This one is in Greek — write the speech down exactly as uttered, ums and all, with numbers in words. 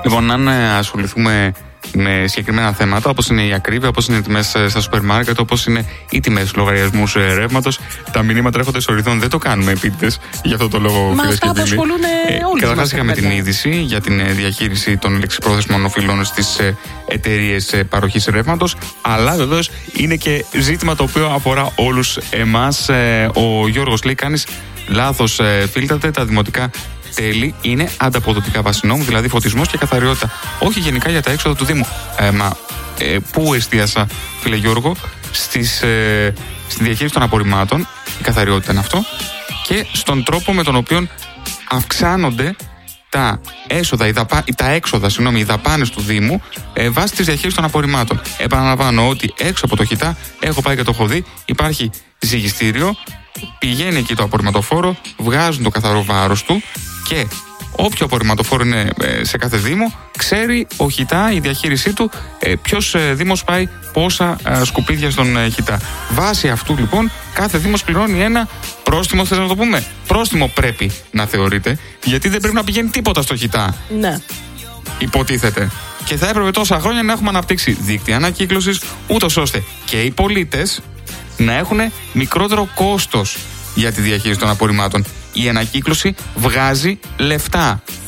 Λοιπόν, αν ασχοληθούμε με συγκεκριμένα θέματα, όπως είναι η ακρίβεια, όπως είναι οι τιμές στα σούπερ μάρκετ, όπως είναι οι τιμές στους λογαριασμούς ρεύματος, τα μηνύματα έρχονται στο ρυθμό. Δεν το κάνουμε επίτηδες, γι' αυτό το λόγο, φίλες και φίλοι. Ε, Καταρχάς, είχαμε την είδηση για την διαχείριση των λεξιπρόθεσμων οφειλών στις εταιρείες παροχής ρεύματος, αλλά βεβαίως είναι και ζήτημα το οποίο αφορά όλους εμάς. Ο Γιώργος λέει: κάνεις λάθος, φίλτρατε, τα δημοτικά τέλη είναι ανταποδοτικά βάσει νόμου, δηλαδή φωτισμός και καθαριότητα. Όχι γενικά για τα έξοδα του Δήμου. Ε, μα ε, πού εστίασα, φίλε Γιώργο, στις, ε, στη διαχείριση των απορριμμάτων, η καθαριότητα είναι αυτό, και στον τρόπο με τον οποίο αυξάνονται τα έσοδα, οι δαπα, τα έξοδα, συγγνώμη, οι δαπάνες του Δήμου ε, βάσει της διαχείρισης των απορριμμάτων. Επαναλαμβάνω ότι έξω από το Χιτά, έχω πάει και το έχω δει, υπάρχει ζυγιστήριο, πηγαίνει εκεί το απορριμματοφόρο, βγάζουν το καθαρό βάρος του και όποιο απορριμματοφόρο είναι σε κάθε Δήμο, ξέρει ο Χιτά, η διαχείρισή του, ποιος Δήμος πάει πόσα σκουπίδια στον Χιτά. Βάσει αυτού λοιπόν, κάθε Δήμος πληρώνει ένα πρόστιμο, θες να το πούμε. Πρόστιμο πρέπει να θεωρείται, γιατί δεν πρέπει να πηγαίνει τίποτα στο Χιτά. Ναι. Υποτίθεται. Και θα έπρεπε τόσα χρόνια να έχουμε αναπτύξει δίκτυα ανακύκλωσης, ούτως ώστε και οι πολίτες να έχουν μικρότερο κόστος για τη διαχείριση των απορριμμάτων. Η ανακύκλωση βγάζει λεφτά.